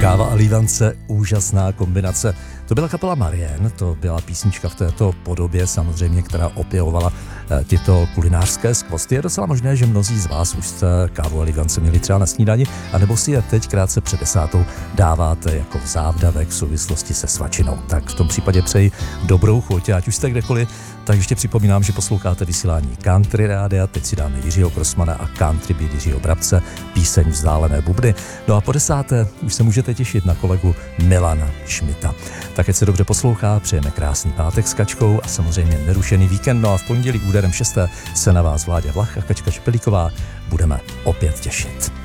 Káva a lívance, úžasná kombinace. To byla kapela Marianne, to byla písnička v této podobě samozřejmě, která opěvovala tyto kulinářské skvosty. Je docela možné, že mnozí z vás už jste kávu a lívance měli třeba na snídani, anebo si je teď krátce před 10 dáváte jako v závdavek v souvislosti se svačinou. Tak v tom případě přeji dobrou chuť, ať už jste kdekoliv. Tak ještě připomínám, že posloucháte vysílání Country Rádia, teď si dáme Jiřího Grossmana a Country Beat Jiřího Brabce, píseň Vzdálené bubny. No a po 10. už se můžete těšit na kolegu Milana Šmita. Tak ať se dobře poslouchá, přejeme krásný pátek s Kačkou a samozřejmě nerušený víkend. No a v pondělí úderem 6. se na vás Vláďa Vlach a Kačka Špelíková budeme opět těšit.